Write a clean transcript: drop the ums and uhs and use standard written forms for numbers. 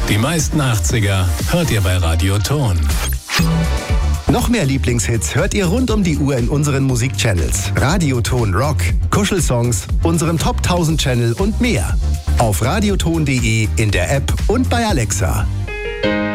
Die meisten 80er hört ihr bei Radio Ton. Noch mehr Lieblingshits hört ihr rund um die Uhr in unseren Musikchannels. Radioton Rock, Kuschelsongs, unserem Top 1000 Channel und mehr. Auf radioton.de, in der App und bei Alexa.